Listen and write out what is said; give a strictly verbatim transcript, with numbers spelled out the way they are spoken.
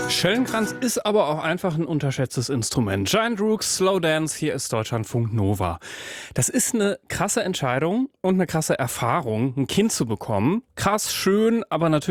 Schellenkranz ist aber auch einfach ein unterschätztes Instrument. Giant Rooks, Slow Dance, hier ist Deutschlandfunk Nova. Das ist eine krasse Entscheidung und eine krasse Erfahrung, ein Kind zu bekommen. Krass, schön, aber natürlich